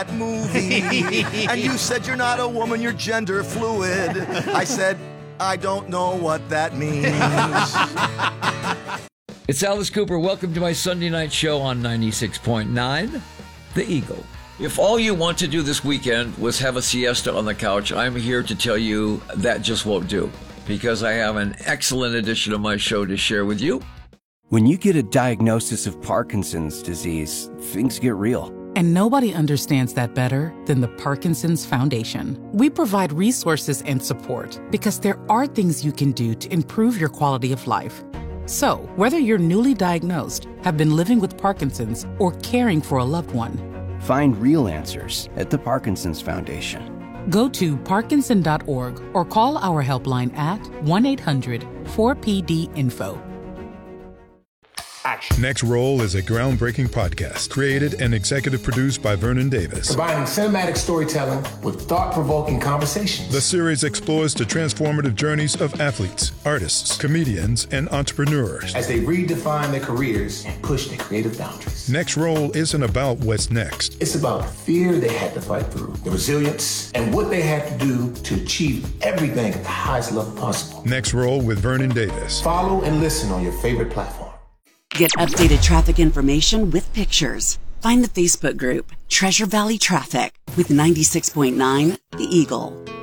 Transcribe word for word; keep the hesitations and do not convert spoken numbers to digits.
movie. And you said you're not a woman, you're gender fluid. I said, I don't know what that means. It's Alice Cooper. Welcome to my Sunday night show on ninety-six point nine, The Eagle. If all you want to do this weekend was have a siesta on the couch, I'm here to tell you that just won't do, because I have an excellent edition of my show to share with you. When you get a diagnosis of Parkinson's disease, things get real. And nobody understands that better than the Parkinson's Foundation. We provide resources and support because there are things you can do to improve your quality of life. So, whether you're newly diagnosed, have been living with Parkinson's, or caring for a loved one, find real answers at the Parkinson's Foundation. Go to parkinson dot org or call our helpline at one eight hundred four P D info. Action. Next Roll is a groundbreaking podcast created and executive produced by Vernon Davis. Combining cinematic storytelling with thought-provoking conversations. The series explores the transformative journeys of athletes, artists, comedians, and entrepreneurs as they redefine their careers and push their creative boundaries. Next Roll isn't about what's next. It's about the fear they had to fight through, the resilience, and what they had to do to achieve everything at the highest level possible. Next Roll with Vernon Davis. Follow and listen on your favorite platform. Get updated traffic information with pictures. Find the Facebook group Treasure Valley Traffic with ninety-six point nine The Eagle.